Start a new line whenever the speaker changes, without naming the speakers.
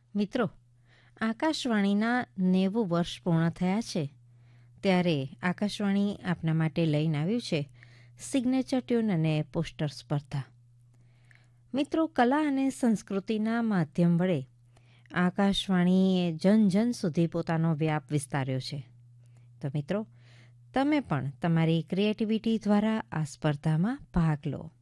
મિત્રો, આકાશવાણીના 90 વર્ષ પૂર્ણ થયા છે ત્યારે આકાશવાણી આપના માટે લઈને આવ્યું છે સિગ્નેચર ટ્યુન અને પોસ્ટર સ્પર્ધા. મિત્રો, કલા અને સંસ્કૃતિના માધ્યમ વડે આકાશવાણીએ જન જન સુધી પોતાનો વ્યાપ વિસ્તાર્યો છે. તો મિત્રો, તમે પણ તમારી ક્રિએટિવિટી દ્વારા આ સ્પર્ધામાં ભાગ લો.